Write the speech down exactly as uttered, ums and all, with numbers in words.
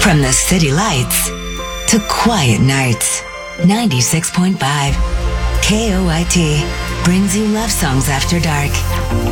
From the city lights to quiet nights, ninety-six point five K O I T brings you love songs after dark.